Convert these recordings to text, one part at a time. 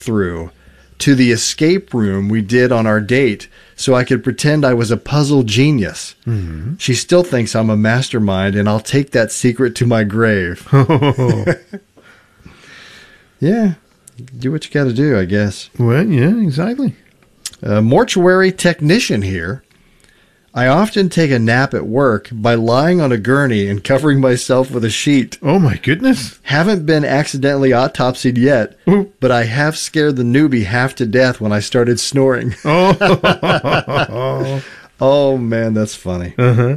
through to the escape room we did on our date so I could pretend I was a puzzle genius. Mm-hmm. She still thinks I'm a mastermind, and I'll take that secret to my grave. Yeah, do what you got to do, I guess. Well, yeah, exactly. Mortuary technician here. I often take a nap at work by lying on a gurney and covering myself with a sheet. Oh, my goodness. Haven't been accidentally autopsied yet, but I have scared the newbie half to death when I started snoring. Oh, oh man, that's funny. Uh-huh.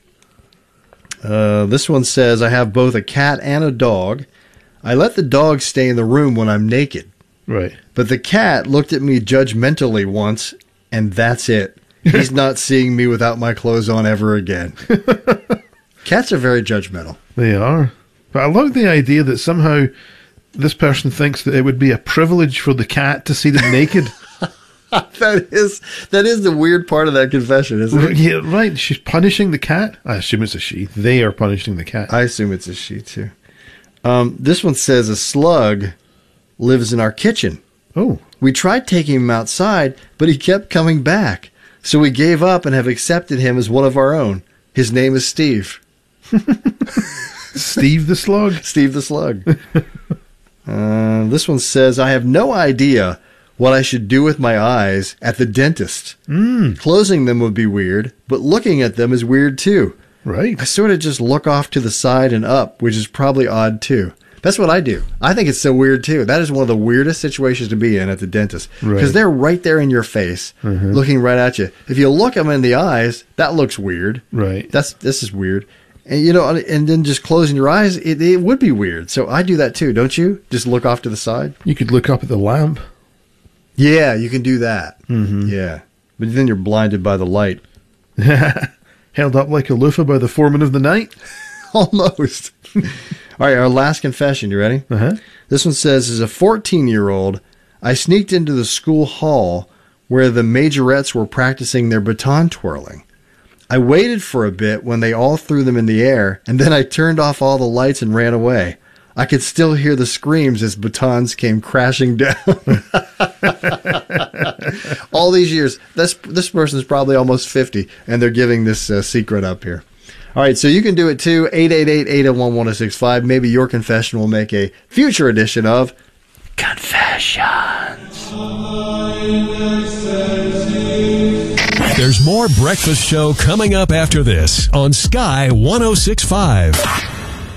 This one says, I have both a cat and a dog. I let the dog stay in the room when I'm naked. Right. But the cat looked at me judgmentally once, and that's it. He's not seeing me without my clothes on ever again. Cats are very judgmental. They are. But I love the idea that somehow this person thinks that it would be a privilege for the cat to see them naked. That is the weird part of that confession, isn't it? Yeah, right. She's punishing the cat. I assume it's a she. They are punishing the cat. I assume it's a she, too. This one says a slug lives in our kitchen. Oh. We tried taking him outside, but he kept coming back. So we gave up and have accepted him as one of our own. His name is Steve. Steve the Slug? Steve the Slug. This one says, I have no idea what I should do with my eyes at the dentist. Closing them would be weird, but looking at them is weird too. Right. I sort of just look off to the side and up, which is probably odd too. That's what I do. I think it's so weird, too. That is one of the weirdest situations to be in at the dentist. Because they're right there in your face, looking right at you. If you look them in the eyes, that looks weird. Right. This is weird. And, and then just closing your eyes, it would be weird. So I do that, too, don't you? Just look off to the side. You could look up at the lamp. Yeah, you can do that. Mm-hmm. Yeah. But then you're blinded by the light. Held up like a loofah by the foreman of the night? Almost. All right, our last confession. You ready? Uh-huh. This one says, as a 14-year-old, I sneaked into the school hall where the majorettes were practicing their baton twirling. I waited for a bit when they all threw them in the air, and then I turned off all the lights and ran away. I could still hear the screams as batons came crashing down. All these years, this person's probably almost 50, and they're giving this secret up here. All right, so you can do it too. 888-801-1065. Maybe your confession will make a future edition of Confessions. There's more Breakfast Show coming up after this on Sky 106.5.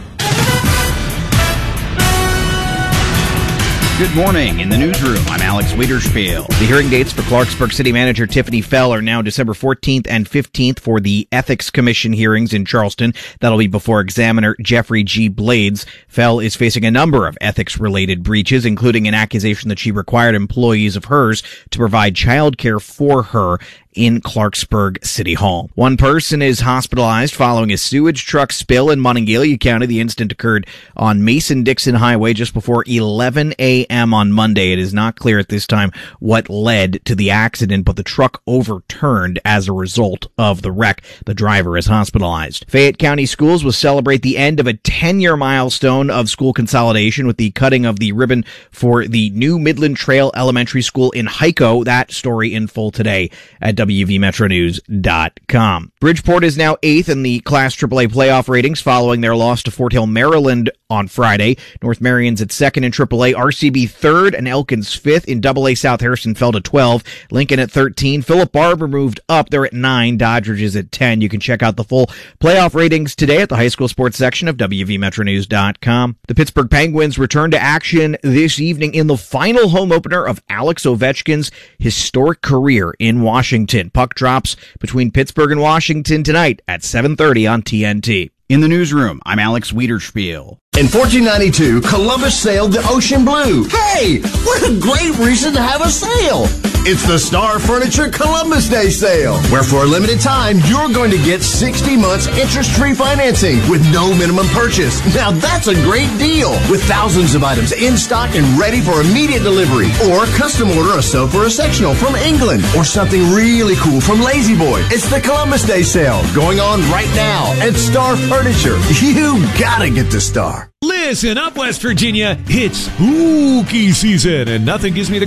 Good morning. In the newsroom, I'm Alex Wiederspiel. The hearing dates for Clarksburg City Manager Tiffany Fell are now December 14th and 15th for the Ethics Commission hearings in Charleston. That'll be before examiner Jeffrey G. Blades. Fell is facing a number of ethics-related breaches, including an accusation that she required employees of hers to provide child care for her in Clarksburg City Hall. One person is hospitalized following a sewage truck spill in Monongalia County. The incident occurred on Mason-Dixon Highway just before 11 a.m. on Monday. It is not clear at this time what led to the accident, but the truck overturned as a result of the wreck. The driver is hospitalized. Fayette County Schools will celebrate the end of a 10-year milestone of school consolidation with the cutting of the ribbon for the new Midland Trail Elementary School in Hico. That story in full today at WVMetroNews.com. Bridgeport is now 8th in the Class AAA playoff ratings following their loss to Fort Hill, Maryland on Friday. North Marion's at 2nd in AAA, RCB 3rd, and Elkins 5th. In AA, South Harrison fell to 12, Lincoln at 13. Philip Barber moved up. They're at 9. Doddridge is at 10. You can check out the full playoff ratings today at the high school sports section of WVMetroNews.com. The Pittsburgh Penguins return to action this evening in the final home opener of Alex Ovechkin's historic career in Washington. Puck drops between Pittsburgh and Washington tonight at 7:30 on TNT. In the newsroom, I'm Alex Wiederspiel. In 1492, Columbus sailed the ocean blue. Hey, what a great reason to have a sale! It's the Star Furniture Columbus Day Sale, where for a limited time, you're going to get 60 months interest-free financing with no minimum purchase. Now that's a great deal, with thousands of items in stock and ready for immediate delivery. Or custom order a sofa or sectional from England, or something really cool from Lazy Boy. It's the Columbus Day Sale, going on right now at Star Furniture. You gotta get to Star. Live Listen up, West Virginia. It's spooky season, and nothing gives me the